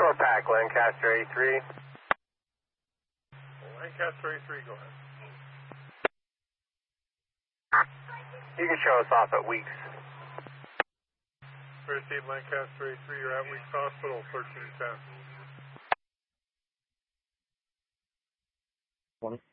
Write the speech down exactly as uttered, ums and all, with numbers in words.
four pack, Lancaster A three. Lancaster A three, go ahead. You can show us off at Weeks. First Team Lancaster A three, you're at Weeks Hospital, thirteen ten. One.